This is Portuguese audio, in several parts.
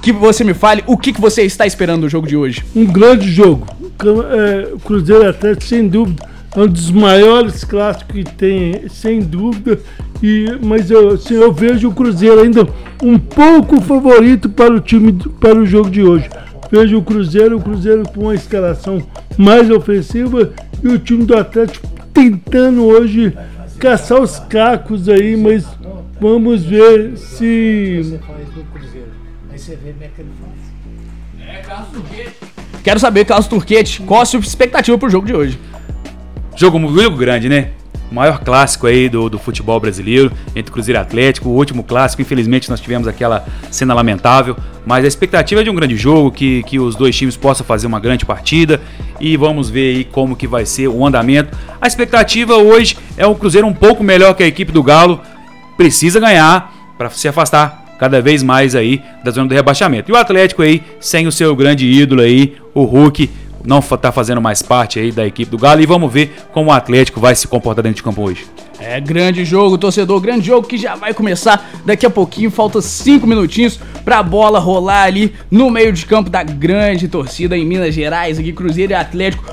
que você me fale o que você está esperando do jogo de hoje. Um grande jogo. O Cruzeiro Atlético, sem dúvida, é um dos maiores clássicos que tem, sem dúvida. Mas eu vejo o Cruzeiro ainda um pouco favorito para o jogo de hoje. Vejo o Cruzeiro com uma escalação mais ofensiva e o time do Atlético tentando hoje caçar os cacos aí, mas vamos ver se... Você faz do Cruzeiro, aí você vê como é que ele faz. Carlos Turquete. Quero saber, Carlos Turquete, qual a sua expectativa pro jogo de hoje? Jogo muito grande, né? O maior clássico aí do futebol brasileiro, entre Cruzeiro e Atlético. O último clássico, infelizmente nós tivemos aquela cena lamentável, mas a expectativa é de um grande jogo, que os dois times possam fazer uma grande partida e vamos ver aí como que vai ser o andamento. A expectativa hoje é o Cruzeiro um pouco melhor que a equipe do Galo, precisa ganhar para se afastar cada vez mais aí da zona do rebaixamento. E o Atlético aí, sem o seu grande ídolo aí, o Hulk, não está fazendo mais parte aí da equipe do Galo e vamos ver como o Atlético vai se comportar dentro de campo hoje. É, grande jogo, torcedor, grande jogo que já vai começar daqui a pouquinho, falta 5 minutinhos pra bola rolar ali no meio de campo da grande torcida em Minas Gerais, aqui Cruzeiro e Atlético.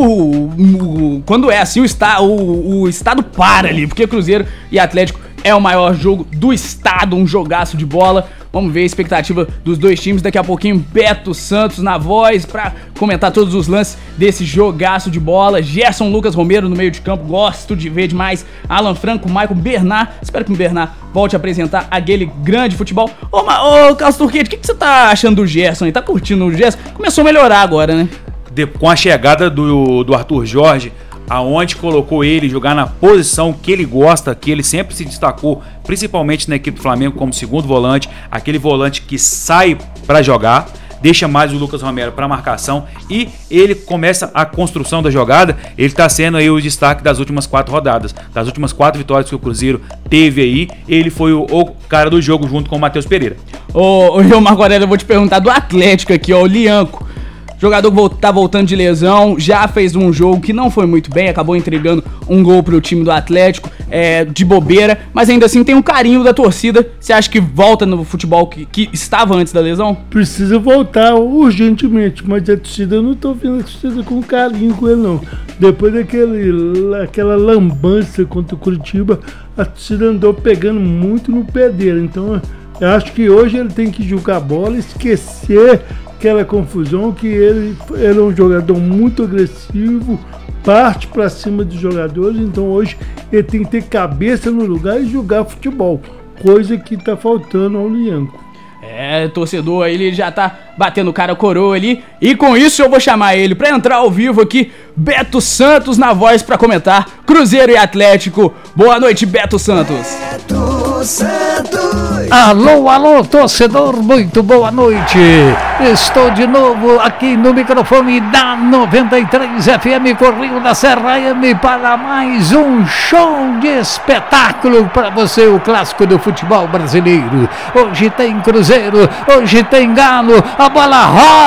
Quando é assim, o estado para ali, porque Cruzeiro e Atlético é o maior jogo do estado, um jogaço de bola. Vamos ver a expectativa dos dois times. Daqui a pouquinho, Beto Santos na voz pra comentar todos os lances desse jogaço de bola. Gerson Lucas Romero no meio de campo, gosto de ver demais. Alan Franco, Maicon, Bernard. Espero que o Bernard volte a apresentar aquele grande futebol. Ô Carlos Turquete, o que você tá achando do Gerson aí? Tá curtindo o Gerson? Começou a melhorar agora, né? Com a chegada do Arthur Jorge, aonde colocou ele jogar na posição que ele gosta, que ele sempre se destacou, principalmente na equipe do Flamengo como segundo volante, aquele volante que sai para jogar, deixa mais o Lucas Romero para marcação e ele começa a construção da jogada. Ele está sendo aí o destaque das últimas 4 rodadas, das últimas 4 vitórias que o Cruzeiro teve aí, ele foi o cara do jogo junto com o Matheus Pereira. Ô Marco Aurélio, eu vou te perguntar do Atlético aqui, ó, o Lianco. Jogador que tá voltando de lesão, já fez um jogo que não foi muito bem, acabou entregando um gol pro time do Atlético, de bobeira, mas ainda assim tem um carinho da torcida. Você acha que volta no futebol que estava antes da lesão? Precisa voltar urgentemente, mas a torcida, eu não tô vendo a torcida com carinho com ele não. Depois daquela lambança contra o Curitiba, a torcida andou pegando muito no pé dele, então eu acho que hoje ele tem que jogar a bola, esquecer aquela confusão, que ele é um jogador muito agressivo, parte para cima dos jogadores, então hoje ele tem que ter cabeça no lugar e jogar futebol, coisa que tá faltando ao Lianco. Torcedor, ele já tá batendo cara coroa ali, e com isso eu vou chamar ele pra entrar ao vivo aqui, Beto Santos na voz pra comentar Cruzeiro e Atlético. Boa noite, Beto Santos. Beto Santos. Alô, torcedor, muito boa noite. Estou de novo aqui no microfone da 93 FM Correio da Serra AM para mais um show de espetáculo para você, o clássico do futebol brasileiro. Hoje tem Cruzeiro, hoje tem Galo, a bola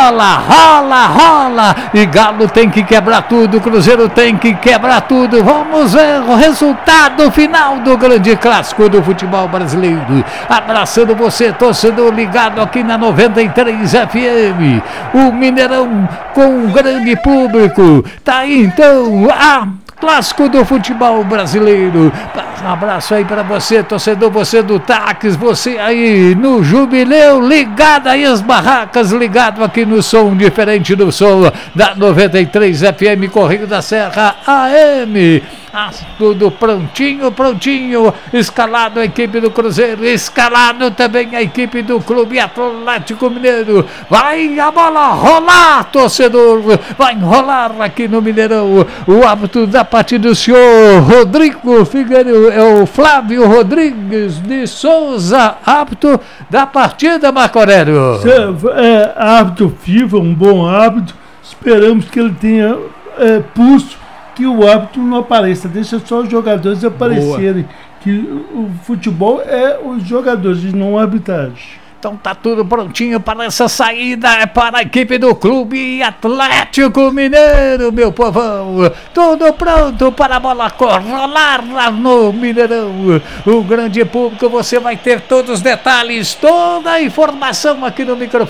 rola e Galo tem que quebrar tudo, Cruzeiro tem que quebrar tudo. Vamos ver o resultado final do grande clássico do futebol brasileiro. Abraçando você, torcedor ligado aqui na 93 FM, o Mineirão com um grande público. Tá aí então clássico do futebol brasileiro. Um abraço aí para você, torcedor, você do Táxi, você aí no Jubileu, ligado aí as barracas, ligado aqui no som diferente do som da 93 FM Correio da Serra AM. Tudo prontinho, escalado a equipe do Cruzeiro, escalado também a equipe do Clube Atlético Mineiro. Vai a bola rolar, torcedor, vai rolar aqui no Mineirão. O árbitro da partida, o senhor Rodrigo Figueiredo, é o Flávio Rodrigues de Souza, árbitro da partida, Marco Aurélio. Árbitro FIFA, um bom árbitro, esperamos que ele tenha pulso, que o árbitro não apareça, deixa só os jogadores aparecerem. Boa. Que o futebol é os jogadores e não a arbitragem. Então tá tudo prontinho para essa saída, para a equipe do Clube Atlético Mineiro, meu povão. Tudo pronto para a bola rolar lá no Mineirão. O grande público, você vai ter todos os detalhes, toda a informação aqui no microfone.